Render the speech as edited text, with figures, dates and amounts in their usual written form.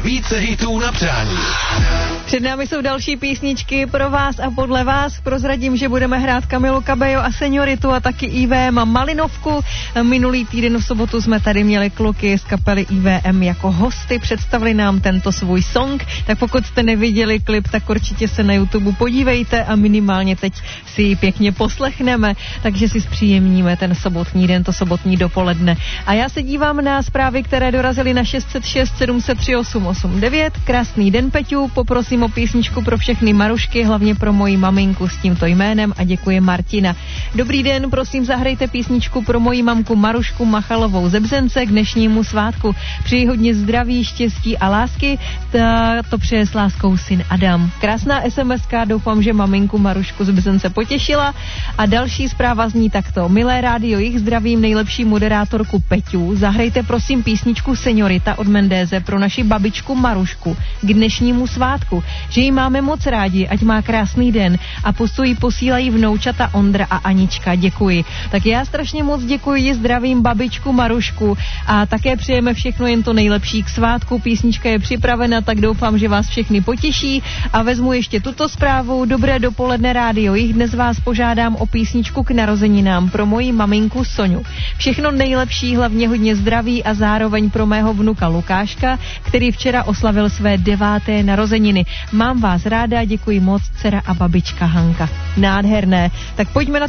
Více hitů na přání. Před námi jsou další písničky pro vás a podle vás. Prozradím, že budeme hrát Camilo Cabello a Senioritu a taky IVM a Malinovku. Minulý týden v sobotu jsme tady měli kluky z kapely IVM jako hosty. Představili nám tento svůj song. Tak pokud jste neviděli klip, tak určitě se na YouTube podívejte a minimálně teď si ji pěkně poslechneme. Takže si zpříjemníme ten sobotní den, to sobotní dopoledne. A já se dívám na zprávy, které dorazily na 606 703 889. Krásný den, Peťu. Poprosím o písničku pro všechny Marušky, hlavně pro moji maminku s tímto jménem a děkuje Martina. Dobrý den, prosím zahrajte písničku pro moji mamku Marušku Machalovou ze Bzence k dnešnímu svátku. Přeji hodně zdraví, štěstí a lásky. To přeje s láskou syn Adam. Krásná SMS-ka, doufám, že maminku Marušku z Bzence potěšila. A další zpráva zní takto. Milé rádio, jich zdravím nejlepší moderátorku Peťu. Zahrajte prosím písničku Seniorita od Mendéze pro naši babičku Marušku k dnešnímu svátku. Že ji máme moc rádi, ať má krásný den a postojí posílají vnoučata Ondra a Anička. Děkuji. Tak já strašně moc děkuji, zdravím babičku Marušku a také přejeme všechno jen to nejlepší k svátku. Písnička je připravena, tak doufám, že vás všechny potěší a vezmu ještě tuto zprávu. Dobré dopoledne rádio, jich dnes vás požádám o písničku k narozeninám pro moji maminku Soňu. Všechno nejlepší, hlavně hodně zdraví a zároveň pro mého vnuka Lukáška, který včera oslavil své 9. narozeniny. Mám vás ráda, děkuji moc, dcera a babička Hanka. Nádherné. Tak pojďme na